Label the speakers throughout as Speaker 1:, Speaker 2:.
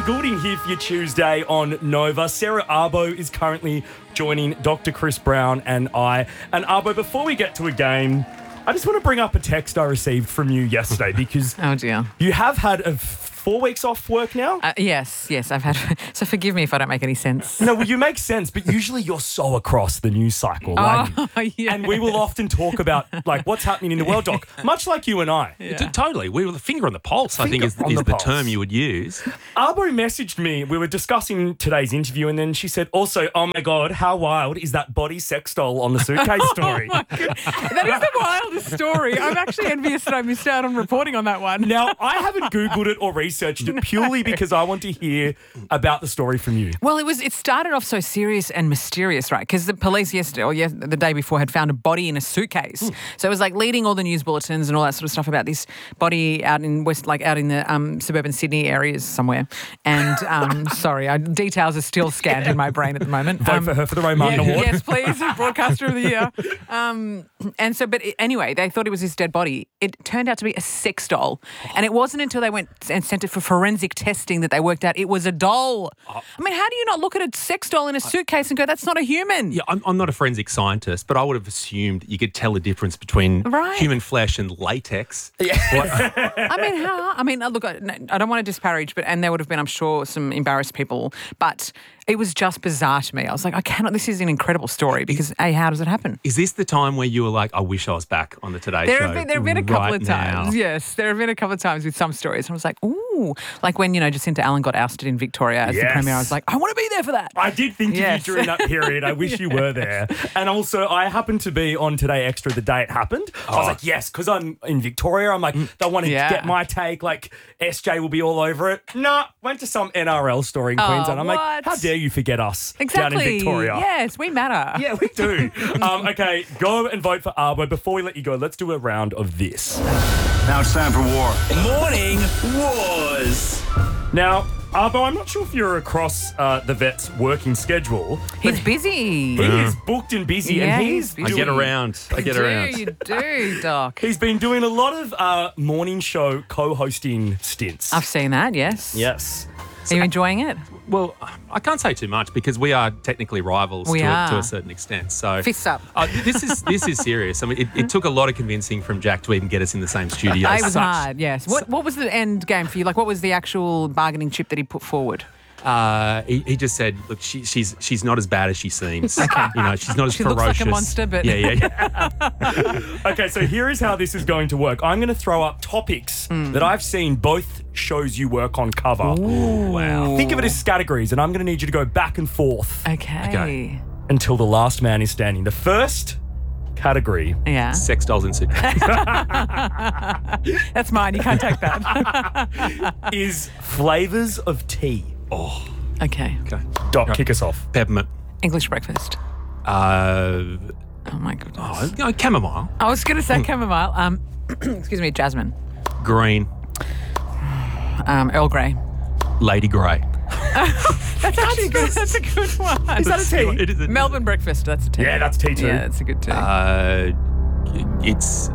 Speaker 1: Goulding here for your Tuesday on Nova. Sarah Arbo is currently joining Dr. Chris Brown and I. And Arbo, before we get to a game, I just want to bring up a text I received from you yesterday because
Speaker 2: Oh, dear.
Speaker 1: you have had 4 weeks off work now.
Speaker 2: Yes, I've had. So forgive me if I don't make any sense.
Speaker 1: No, well, you make sense, but usually you're so across the news cycle.
Speaker 2: Yeah.
Speaker 1: And we will often talk about what's happening in the world, Doc, much like you and I.
Speaker 2: Yeah.
Speaker 3: Totally. We were the finger on the pulse, I think is
Speaker 1: Finger on
Speaker 3: the
Speaker 1: the pulse.
Speaker 3: term you would use.
Speaker 1: Arbo messaged me. We were discussing today's interview, and then she said, also, oh my God, how wild is that body sex doll on the suitcase story?
Speaker 2: That is the wildest story. I'm actually envious that I missed out on reporting on that one.
Speaker 1: Now, I haven't Googled it or researched it purely because I want to hear about the story from you.
Speaker 2: Well, it started off so serious and mysterious, right? Because the police the day before had found a body in a suitcase. So it was like leading all the news bulletins and all that sort of stuff about this body out in out in the suburban Sydney areas somewhere. And details are still scant in my brain at the moment.
Speaker 1: Vote for her for the Ray Martin Award.
Speaker 2: Yes, please, broadcaster of the year. Anyway, they thought it was his dead body. It turned out to be a sex doll, and it wasn't until they went and sent it for forensic testing that they worked out it was a doll. I mean, how do you not look at a sex doll in a suitcase and go, "That's not a human"?
Speaker 3: Yeah, I'm not a forensic scientist, but I would have assumed you could tell the difference between human flesh and latex.
Speaker 2: I mean, look, I don't want to disparage, and there would have been, I'm sure, some embarrassed people, but it was just bizarre to me. I was like, this is an incredible story because, how does it happen?
Speaker 3: Is this the time where you were like, I wish I was back on the Today Show?
Speaker 2: There have been a couple
Speaker 3: right
Speaker 2: of
Speaker 3: now?
Speaker 2: times. Yes, there have been a couple of times with some stories. And I was like, ooh. Like when, Jacinta Allen got ousted in Victoria as the Premier. I was like, I want to be there for that.
Speaker 1: I did think of you during that period. I wish you were there. And also, I happened to be on Today Extra the day it happened. I was like, yes, because I'm in Victoria. I'm like, they want to get my take. Like, SJ will be all over it. Nah, went to some NRL story in Queensland. I'm like, how dare you forget us down in Victoria?
Speaker 2: Yes, we matter.
Speaker 1: Yeah, we do. Okay, go and vote for Arbo. Before we let you go, let's do a round of this.
Speaker 4: Now it's time for war.
Speaker 5: Morning Wars.
Speaker 1: Now, Arbo, I'm not sure if you're across the vet's working schedule.
Speaker 2: He's busy.
Speaker 1: He is booked and busy,
Speaker 2: Yeah,
Speaker 1: and
Speaker 2: he's busy.
Speaker 3: I get around.
Speaker 2: You do, Doc.
Speaker 1: He's been doing a lot of morning show co-hosting stints.
Speaker 2: I've seen that, yes.
Speaker 1: Yes.
Speaker 2: Are you enjoying it?
Speaker 3: Well, I can't say too much because we are technically rivals
Speaker 2: We
Speaker 3: to
Speaker 2: are.
Speaker 3: a certain extent. So
Speaker 2: Fists up.
Speaker 3: this is serious. I mean, it took a lot of convincing from Jack to even get us in the same studio.
Speaker 2: It was hard, yes. What was the end game for you? Like, what was the actual bargaining chip that he put forward?
Speaker 3: He just said, look, she's not as bad as she seems.
Speaker 2: Okay.
Speaker 3: She's not as
Speaker 2: She
Speaker 3: ferocious.
Speaker 2: looks like a monster, but...
Speaker 3: Yeah.
Speaker 1: Okay, so here is how this is going to work. I'm going to throw up topics that I've seen both shows you work on cover.
Speaker 2: Ooh.
Speaker 3: Wow.
Speaker 1: Think of it as categories, and I'm going to need you to go back and forth
Speaker 2: Okay.
Speaker 1: until the last man is standing. The first category
Speaker 2: Yeah.
Speaker 3: Sex dolls in suitcases.
Speaker 2: That's mine. You can't take that.
Speaker 1: is flavours of tea.
Speaker 2: Okay.
Speaker 3: Okay.
Speaker 1: Doc, kick us off.
Speaker 3: Peppermint.
Speaker 2: English breakfast.
Speaker 3: Oh,
Speaker 2: Oh, my goodness.
Speaker 3: chamomile.
Speaker 2: I was going to say chamomile. Excuse me, jasmine.
Speaker 3: Green.
Speaker 2: Earl Grey.
Speaker 3: Lady Grey.
Speaker 2: That's actually good. That's a good one.
Speaker 1: Is that a tea?
Speaker 3: It is a
Speaker 2: Melbourne breakfast. That's a tea.
Speaker 1: Yeah, that's tea too.
Speaker 2: Yeah, that's a good tea.
Speaker 3: It's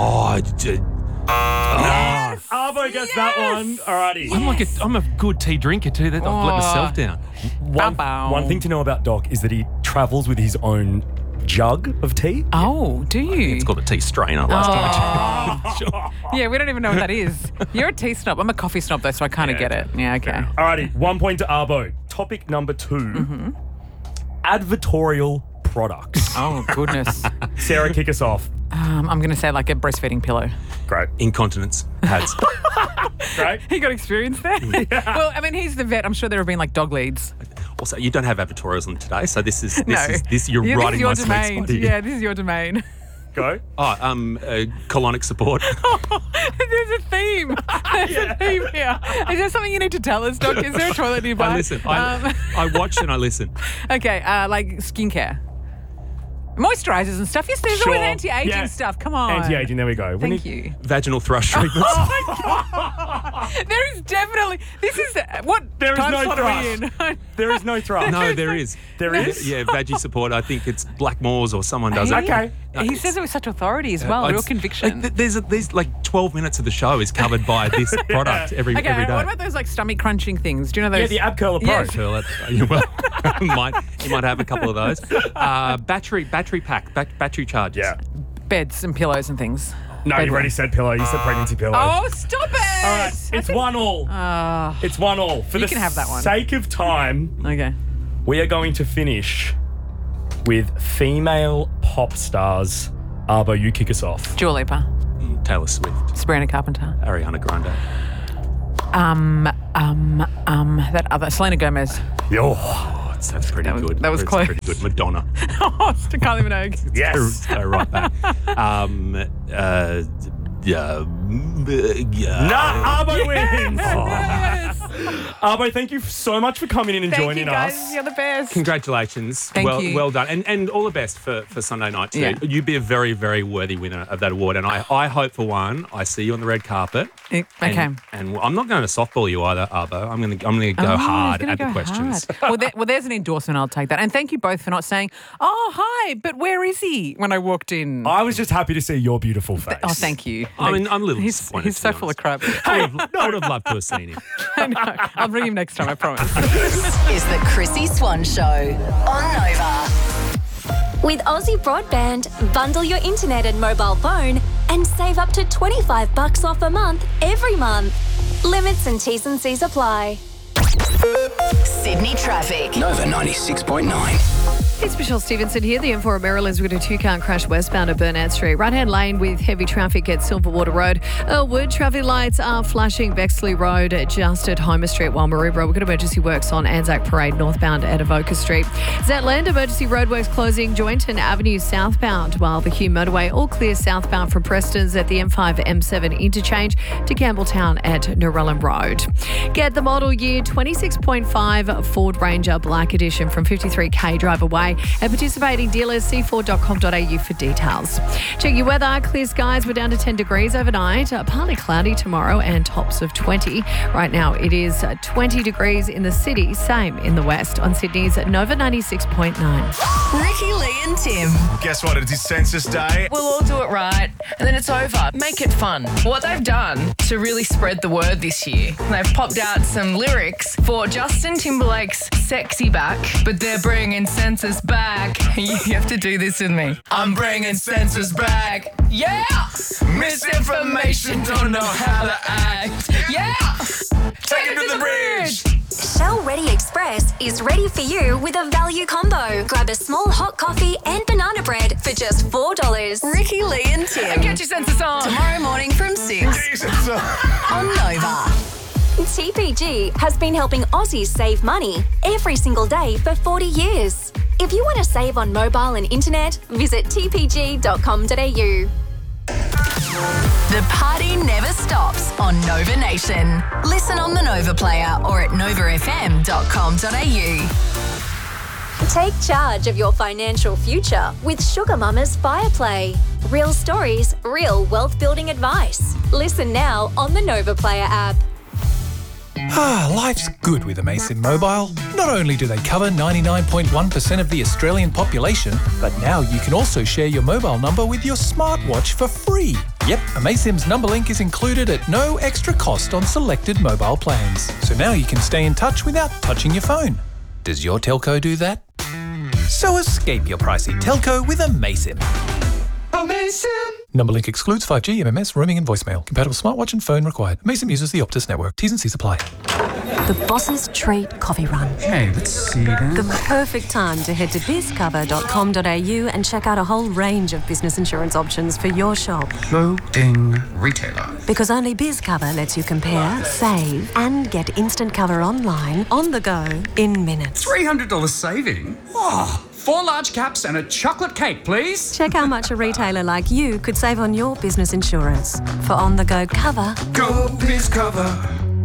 Speaker 1: Arvo gets that one. Alrighty.
Speaker 3: I'm a good tea drinker too. I've let myself down.
Speaker 1: One thing to know about Doc is that he travels with his own jug of tea.
Speaker 2: Oh, do you?
Speaker 3: It's called a tea strainer last time. Sure.
Speaker 2: Yeah, we don't even know what that is. You're a tea snob. I'm a coffee snob though, so I kind of get it. Yeah, okay.
Speaker 1: Alrighty, 1 point to Arvo. Topic number 2. Advertorial products.
Speaker 2: Oh, goodness.
Speaker 1: Sarah, kick us off.
Speaker 2: I'm going to say like a breastfeeding pillow.
Speaker 1: Great.
Speaker 3: Incontinence pads.
Speaker 1: Great.
Speaker 2: He got experience there. Well, I mean, he's the vet. I'm sure there have been like dog leads.
Speaker 3: Also, you don't have advertorials on today, so this is
Speaker 2: No.
Speaker 3: you're
Speaker 2: Yeah,
Speaker 3: right
Speaker 2: this is
Speaker 3: in
Speaker 2: your
Speaker 3: my sweet
Speaker 2: domain.
Speaker 3: spot here.
Speaker 2: Yeah, this is your domain.
Speaker 1: Go.
Speaker 3: Colonic support.
Speaker 2: There's a theme. There's a theme here. Is there something you need to tell us, Doc? Is there a toilet nearby?
Speaker 3: I listen. I watch and I listen.
Speaker 2: Okay, like skincare. Moisturisers and stuff. Yes, there's
Speaker 1: Sure.
Speaker 2: always anti-aging
Speaker 1: Yeah.
Speaker 2: stuff. Come on.
Speaker 1: Anti-aging, there we go.
Speaker 2: Thank you.
Speaker 3: Vaginal thrush treatments.
Speaker 2: There is definitely. This is what
Speaker 1: There is
Speaker 2: time
Speaker 1: no
Speaker 2: slot are we
Speaker 1: thrush.
Speaker 2: in?
Speaker 1: There is no thrush.
Speaker 3: No, there is.
Speaker 1: There is?
Speaker 3: Yeah, Veggie Support. I think it's Blackmores or someone does it.
Speaker 1: Okay.
Speaker 2: He says it with such authority as well. Real
Speaker 3: It's-
Speaker 2: conviction.
Speaker 3: Like, there's like 12 minutes of the show is covered by this product every
Speaker 2: Okay,
Speaker 3: day.
Speaker 2: what about those like stomach crunching things? Do you know
Speaker 1: Yeah,
Speaker 2: those?
Speaker 1: the Ab Curler Pro.
Speaker 2: Yes.
Speaker 3: Well, you might have a couple of those. Battery pack, battery charges.
Speaker 1: Yeah.
Speaker 2: Beds and pillows and things.
Speaker 1: No, you've already said pillow. You said pregnancy pillow.
Speaker 2: Oh, stop it!
Speaker 1: All right, it's 1-1. It's 1-1. For
Speaker 2: You
Speaker 1: the
Speaker 2: can have that one.
Speaker 1: sake of time,
Speaker 2: Okay.
Speaker 1: we are going to finish with female pop stars. Arbo, you kick us off.
Speaker 2: Dua Lipa,
Speaker 3: Taylor Swift,
Speaker 2: Sabrina Carpenter,
Speaker 3: Ariana Grande.
Speaker 2: that other Selena Gomez.
Speaker 1: Yo.
Speaker 3: That's pretty good.
Speaker 2: that was
Speaker 3: That's
Speaker 2: close.
Speaker 3: pretty good. Madonna.
Speaker 2: Kylie Minogue.
Speaker 1: Yes.
Speaker 3: Go right back.
Speaker 1: Nah, Arbo wins.
Speaker 2: Yes.
Speaker 1: Arbo, thank you so much for coming in and
Speaker 2: Thank
Speaker 1: joining
Speaker 2: you guys.
Speaker 1: us.
Speaker 2: You're the best.
Speaker 3: Congratulations.
Speaker 2: Thank you.
Speaker 3: Well done. And all the best for Sunday night too.
Speaker 2: Yeah.
Speaker 3: You'd be a very, very worthy winner of that award. And I hope for one, I see you on the red carpet.
Speaker 2: Okay.
Speaker 3: And I'm not going to softball you either, Arbo. I'm going to go
Speaker 2: Oh,
Speaker 3: hard
Speaker 2: he's gonna
Speaker 3: at the
Speaker 2: go
Speaker 3: questions.
Speaker 2: hard. Well, there's an endorsement. I'll take that. And thank you both for not saying, "Oh, hi, but where is he?" when I walked in.
Speaker 1: I was just happy to see your beautiful face.
Speaker 2: Oh, thank you.
Speaker 3: I mean, I'm a little
Speaker 2: He's
Speaker 3: disappointed.
Speaker 2: so full of crap.
Speaker 3: I would have loved to have seen him.
Speaker 2: I know. I'll bring him next time. I promise.
Speaker 6: This is the Chrissy Swan Show on Nova.
Speaker 7: With Aussie Broadband, bundle your internet and mobile phone and save up to $25 off a month every month. Limits and T's and C's apply.
Speaker 6: Sydney traffic.
Speaker 5: Nova 96.9.
Speaker 8: It's Michelle Stevenson here. The M4 Maryland's with a two-car crash westbound at Burnett Street. Right-hand lane with heavy traffic at Silverwater Road. Elwood traffic lights are flashing Bexley Road just at Homer Street, while Maroubra. We've got emergency works on Anzac Parade northbound at Avoca Street. Zetland, emergency roadworks closing Joynton Avenue southbound, while the Hume Motorway all clear southbound from Preston's at the M5 M7 interchange to Campbelltown at Narellan Road. Get the model year 26.5 Ford Ranger Black Edition from 53k drive away. At participating dealers, c4.com.au for details. Check your weather. Clear skies. We're down to 10 degrees overnight. Partly cloudy tomorrow and tops of 20. Right now it is 20 degrees in the city, same in the west. On Sydney's Nova 96.9.
Speaker 6: Ricky, Lee and Tim.
Speaker 4: Guess what? It is Census Day.
Speaker 9: We'll all do it right, and then it's over. Make it fun. What they've done to really spread the word this year, they've popped out some lyrics for Justin Timberlake's Sexy Back, but they're bringing census back. You have to do this with me. I'm bringing census back. Yeah! Misinformation, don't know how to act. Yeah! Take it to the bridge!
Speaker 7: Shell Ready Express is ready for you with a value combo. Grab a small hot coffee and banana bread for just $4.
Speaker 6: Ricky, Lee and Tim.
Speaker 9: Get your census on.
Speaker 6: Tomorrow morning from 6 on Nova.
Speaker 7: TPG has been helping Aussies save money every single day for 40 years. If you want to save on mobile and internet, visit tpg.com.au.
Speaker 6: The party never stops on Nova Nation. Listen on the Nova Player or at novafm.com.au.
Speaker 7: Take charge of your financial future with Sugar Mama's Fireplay. Real stories, real wealth building advice. Listen now on the Nova Player app.
Speaker 10: Life's good with Amasim Mobile. Not only do they cover 99.1% of the Australian population, but now you can also share your mobile number with your smartwatch for free. Yep, Amasim's number link is included at no extra cost on selected mobile plans. So now you can stay in touch without touching your phone. Does your telco do that? So escape your pricey telco with Amasim. Number link excludes 5G, MMS, roaming and voicemail. Compatible smartwatch and phone required. Amasim uses the Optus network. T's and C's apply.
Speaker 11: The Boss's Treat Coffee Run.
Speaker 12: Hey, let's see that.
Speaker 11: The perfect time to head to bizcover.com.au and check out a whole range of business insurance options for your shop.
Speaker 12: Loading retailer.
Speaker 11: Because only BizCover lets you compare, save, and get instant cover online, on the go, in minutes.
Speaker 12: $300 saving? Wow. 4 large caps and a chocolate cake, please.
Speaker 11: Check how much a retailer like you could save on your business insurance. For on-the-go cover,
Speaker 12: go BizCover.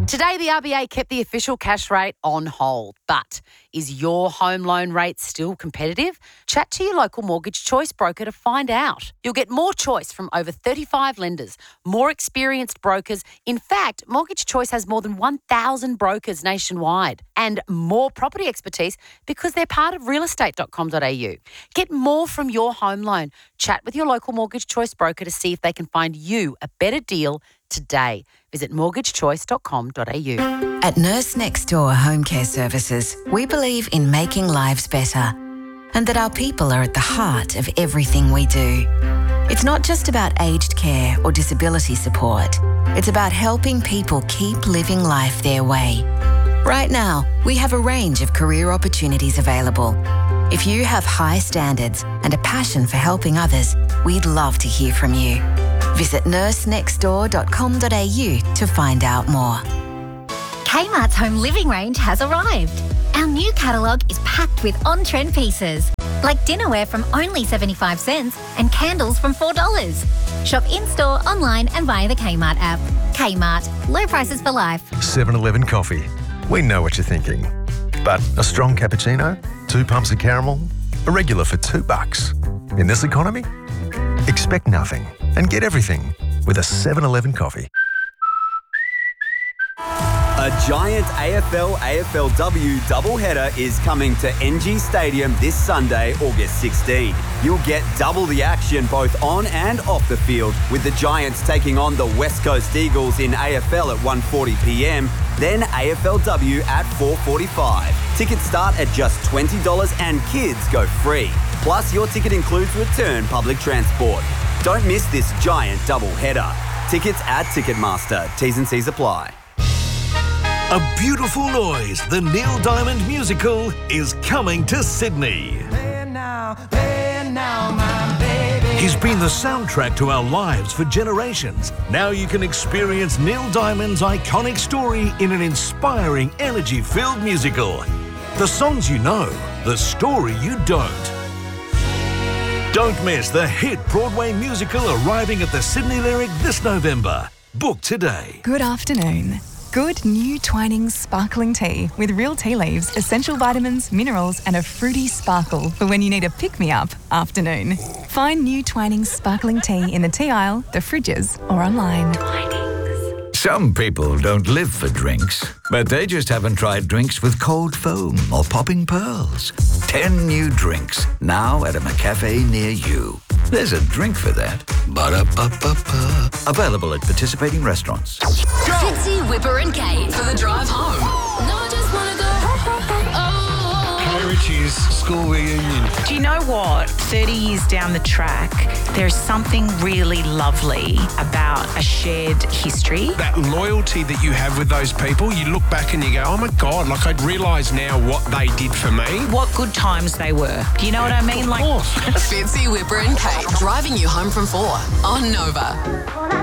Speaker 13: Today, the RBA kept the official cash rate on hold. But is your home loan rate still competitive? Chat to your local Mortgage Choice broker to find out. You'll get more choice from over 35 lenders, more experienced brokers. In fact, Mortgage Choice has more than 1,000 brokers nationwide and more property expertise because they're part of realestate.com.au. Get more from your home loan. Chat with your local Mortgage Choice broker to see if they can find you a better deal today. Visit mortgagechoice.com.au.
Speaker 14: At Nurse Next Door Home Care Services, we believe in making lives better and that our people are at the heart of everything we do. It's not just about aged care or disability support. It's about helping people keep living life their way. Right now, we have a range of career opportunities available. If you have high standards and a passion for helping others, we'd love to hear from you. Visit nursenextdoor.com.au to find out more.
Speaker 15: Kmart's home living range has arrived. Our new catalogue is packed with on-trend pieces, like dinnerware from only 75 cents and candles from $4. Shop in-store, online and via the Kmart app. Kmart, low prices for life.
Speaker 16: 7-Eleven coffee. We know what you're thinking. But a strong cappuccino, 2 pumps of caramel, a regular for $2. In this economy, expect nothing and get everything with a 7-Eleven coffee.
Speaker 17: A giant AFL-AFLW doubleheader is coming to NG Stadium this Sunday, August 16. You'll get double the action both on and off the field, with the Giants taking on the West Coast Eagles in AFL at 1:40pm, then AFLW at 4:45. Tickets start at just $20 and kids go free. Plus, your ticket includes return public transport. Don't miss this giant doubleheader. Tickets at Ticketmaster. T's and C's apply.
Speaker 18: A beautiful noise, the Neil Diamond musical, is coming to Sydney. He's been the soundtrack to our lives for generations. Now you can experience Neil Diamond's iconic story in an inspiring, energy-filled musical. The songs you know, the story you don't. Don't miss the hit Broadway musical arriving at the Sydney Lyric this November. Book today.
Speaker 19: Good afternoon. Good new Twinings sparkling tea with real tea leaves, essential vitamins, minerals and a fruity sparkle for when you need a pick-me-up afternoon. Find new Twinings sparkling tea in the tea aisle, the fridges or online.
Speaker 20: Some people don't live for drinks, but they just haven't tried drinks with cold foam or popping pearls. 10 new drinks, now at a McCafe near you. There's a drink for that. Ba-da-ba-ba-ba. Available at participating restaurants.
Speaker 6: Fitzy, Whipper and Kate for the drive home. No, I just want to go.
Speaker 21: Clay Ritchie's school reunion.
Speaker 22: Do you know what? 30 years down the track, there's something really lovely about a shared history.
Speaker 21: That loyalty that you have with those people, you look back and you go, oh my God, like I realise now what they did for me.
Speaker 22: What good times they were. Do you know what I mean?
Speaker 21: Of course.
Speaker 6: Fitzy, Whipper and Kate driving you home from 4 on Nova.